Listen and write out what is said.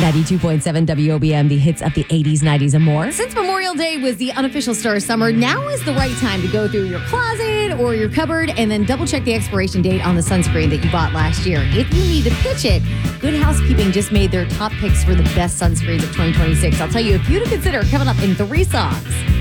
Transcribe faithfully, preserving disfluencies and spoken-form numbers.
ninety-two point seven W O B M, the hits of the eighties, nineties, and more. Since Memorial Day was the unofficial start of summer, now is the right time to go through your closet or your cupboard and then double check the expiration date on the sunscreen that you bought last year. If you need to pitch it, Good Housekeeping just made their top picks for the best sunscreens of twenty twenty-six. I'll tell you a few to consider coming up in three songs.